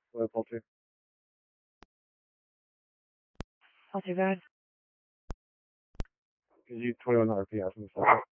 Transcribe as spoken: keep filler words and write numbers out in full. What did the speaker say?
What up, Ultra? Not too bad. Because you twenty-one R P S and stuff.